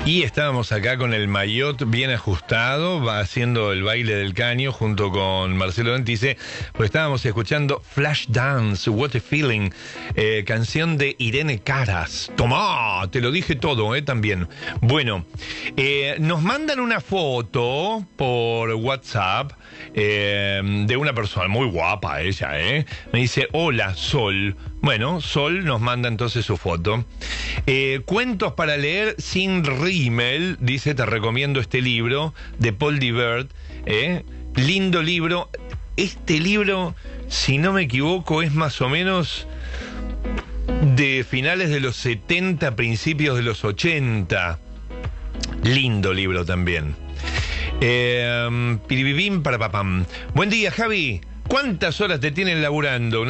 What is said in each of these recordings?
Y estábamos acá con el maillot bien ajustado, va haciendo el baile del caño junto con Marcelo Dentice, pues estábamos escuchando Flashdance, What a Feeling, canción de Irene Caras. Tomá, te lo dije todo, también. Bueno, nos mandan una foto por WhatsApp de una persona muy guapa ella, Me dice, hola, Sol. Bueno, Sol nos manda entonces su foto. Cuentos para leer sin rímel, dice, te recomiendo este libro de Paul Divert. Lindo libro. Este libro, si no me equivoco, es más o menos de finales de los 70, principios de los 80. Lindo libro también. Piribibim para papam. Buen día, Javi. ¿Cuántas horas te tienen laburando?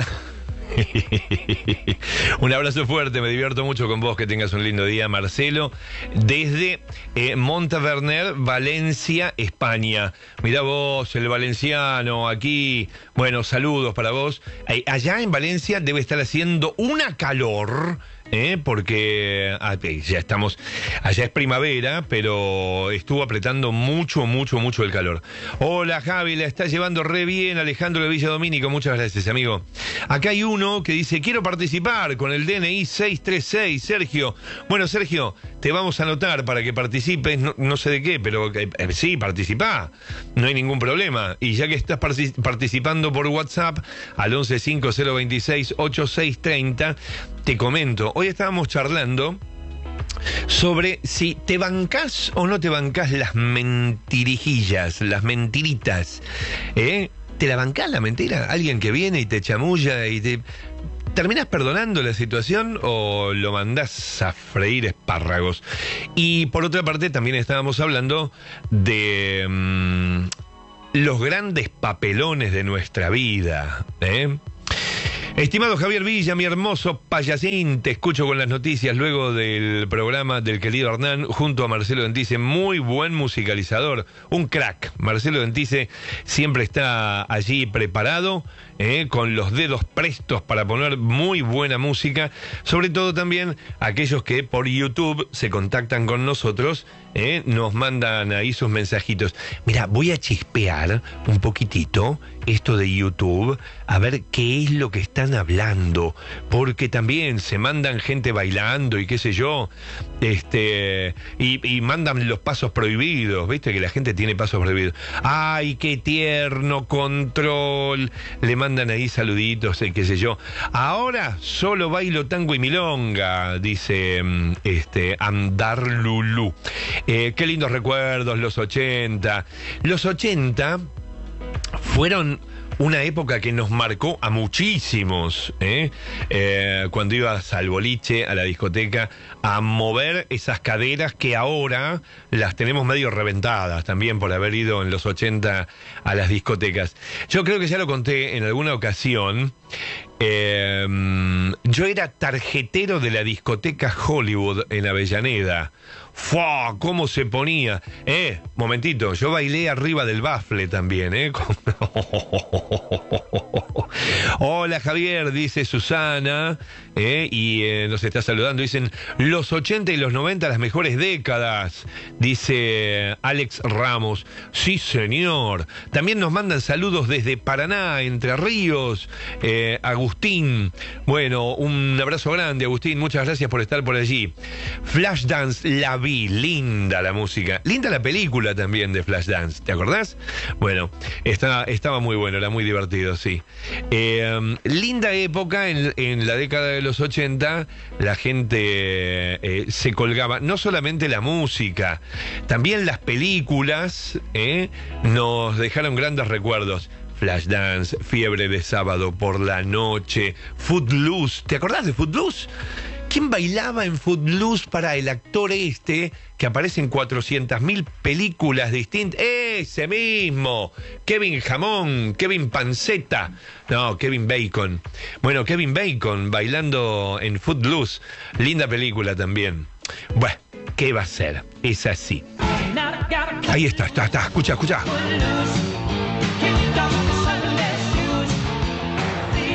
Un abrazo fuerte, me divierto mucho con vos, que tengas un lindo día, Marcelo, desde Montaverner, Valencia, España. Mirá vos, el valenciano, aquí. Bueno, saludos para vos. Allá en Valencia debe estar haciendo una calor, porque ya estamos, allá es primavera, pero estuvo apretando mucho el calor. Hola, Javi, la está llevando re bien Alejandro de Villa Domínico, muchas gracias, amigo. Acá hay uno que dice, quiero participar con el DNI 636, Sergio. Bueno, Sergio, te vamos a anotar para que participes, no sé de qué, pero sí, participá, no hay ningún problema. Y ya que estás participando por WhatsApp, al 1150268630, te comento, hoy estábamos charlando sobre si te bancás o no te bancás las mentirijillas, las mentiritas. ¿Te la bancás la mentira? Alguien que viene y te chamulla y te... ¿Terminás perdonando la situación o lo mandás a freír espárragos? Y por otra parte también estábamos hablando de los grandes papelones de nuestra vida, Estimado Javier Villa, mi hermoso payasín, te escucho con las noticias luego del programa del querido Hernán junto a Marcelo Dentice, muy buen musicalizador, un crack. Marcelo Dentice siempre está allí preparado, con los dedos prestos para poner muy buena música, sobre todo también aquellos que por YouTube se contactan con nosotros, nos mandan ahí sus mensajitos. Mira, voy a chispear un poquitito esto de YouTube, a ver qué es lo que están hablando, porque también se mandan gente bailando y qué sé yo, y mandan los pasos prohibidos, viste que la gente tiene pasos prohibidos. Ay, qué tierno, Control, le mandan ahí saluditos, qué sé yo. Ahora solo bailo tango y milonga, dice Andar Lulú. Qué lindos recuerdos, los 80. Los 80 fueron una época que nos marcó a muchísimos, cuando ibas al boliche, a la discoteca, a mover esas caderas que ahora las tenemos medio reventadas también por haber ido en los 80 a las discotecas. Yo creo que ya lo conté en alguna ocasión. Yo era tarjetero de la discoteca Hollywood en Avellaneda. ¡Fua! ¿Cómo se ponía? Momentito, yo bailé arriba del bafle también, Hola, Javier, dice Susana, y nos está saludando. Dicen, los 80 y los 90, las mejores décadas, dice Alex Ramos. Sí, señor. También nos mandan saludos desde Paraná, Entre Ríos, Agustín. Bueno, un abrazo grande, Agustín, muchas gracias por estar por allí. Flashdance, la vi, linda la música, linda la película también de Flashdance, ¿te acordás? Bueno, estaba muy bueno, era muy divertido, sí. Linda época en la década de los 80, la gente se colgaba, no solamente la música, también las películas, nos dejaron grandes recuerdos. Flashdance, Fiebre de Sábado por la Noche, Footloose, ¿te acordás de Footloose? ¿Quién bailaba en Footloose para el actor que aparece en 400.000 películas distintas? ¡Ese mismo! Kevin Jamón, Kevin Panceta. No, Kevin Bacon. Bueno, Kevin Bacon bailando en Footloose. Linda película también. Bueno, ¿qué va a ser? Es así. Ahí está, escucha.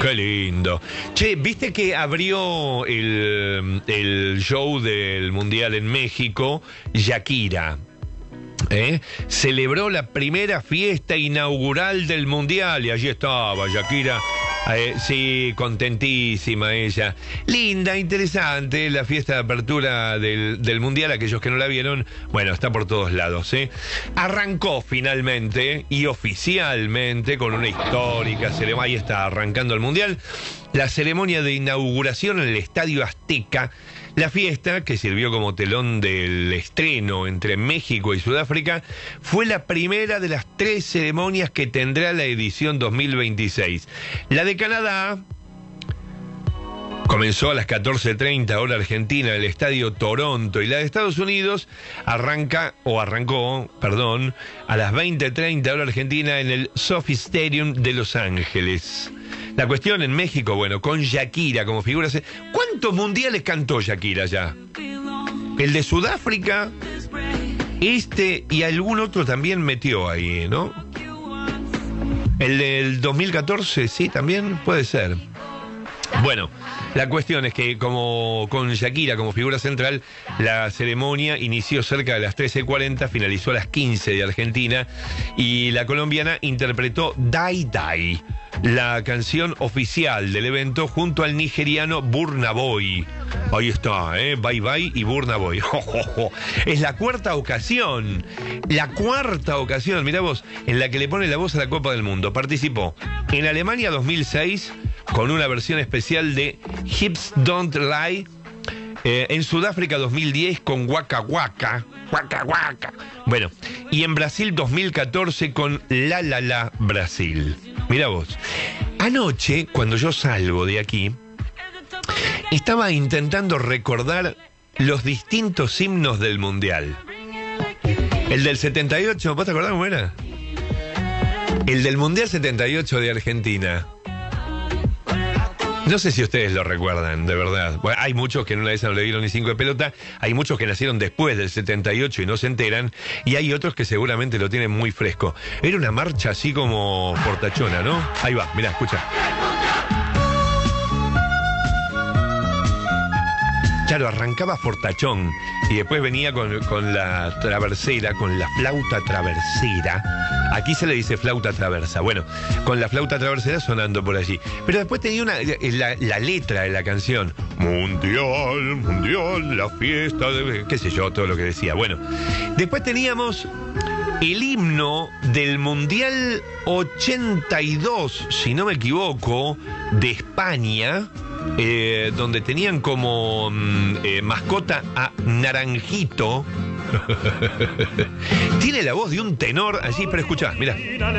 Qué lindo. Che, ¿viste que abrió el show del Mundial en México Shakira? Celebró la primera fiesta inaugural del Mundial y allí estaba Shakira. Sí, contentísima ella. Linda, interesante, la fiesta de apertura del Mundial. Aquellos que no la vieron, bueno, está por todos lados. Arrancó finalmente y oficialmente con una histórica ceremonia. Ahí está arrancando el Mundial. La ceremonia de inauguración en el Estadio Azteca. La fiesta, que sirvió como telón del estreno entre México y Sudáfrica, fue la primera de las 3 ceremonias que tendrá la edición 2026. La de Canadá comenzó a las 14:30 hora argentina en el Estadio Toronto, y la de Estados Unidos arrancó, a las 20:30 hora argentina en el SoFi Stadium de Los Ángeles. La cuestión en México, bueno, con Shakira como figura. ¿Cuántos mundiales cantó Shakira ya? El de Sudáfrica, y algún otro también metió ahí, ¿no? El del 2014, sí, también puede ser. Bueno, la cuestión es que como con Shakira como figura central, la ceremonia inició cerca de las 13:40, finalizó a las 15 de Argentina, y la colombiana interpretó Dai Dai, la canción oficial del evento, junto al nigeriano Burna Boy. Ahí está, Bye Bye y Burna Boy. Es la cuarta ocasión, mirá vos, en la que le pone la voz a la Copa del Mundo. Participó en Alemania 2006 con una versión especial de Hips Don't Lie, en Sudáfrica 2010 con Waka Waka, Waka Waka. Bueno, y en Brasil 2014 con La La La Brasil. Mirá vos. Anoche, cuando yo salgo de aquí, estaba intentando recordar los distintos himnos del Mundial. El del 78, ¿vos te acordás cómo era? El del Mundial 78 de Argentina. No sé si ustedes lo recuerdan, de verdad. Bueno, hay muchos que en una de esas no le dieron ni 5 de pelota, hay muchos que nacieron después del 78 y no se enteran, y hay otros que seguramente lo tienen muy fresco. Era una marcha así como fortachona, ¿no? Ahí va, mirá, escucha. Claro, arrancaba fortachón y después venía con la traversera, con la flauta traversera. Aquí se le dice flauta traversa. Bueno, con la flauta traversera sonando por allí. Pero después tenía la letra de la canción. Mundial, mundial, la fiesta de... qué sé yo, todo lo que decía. Bueno, después teníamos el himno del Mundial 82, si no me equivoco, de España, donde tenían como mascota a Naranjito. Tiene la voz de un tenor allí, pero escuchá, mirá.